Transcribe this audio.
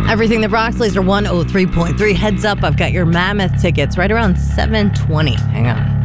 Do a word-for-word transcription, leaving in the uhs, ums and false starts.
Everything that rocks, laser one oh three point three. Heads up, I've got your Mammoth tickets right around seven twenty. Hang on.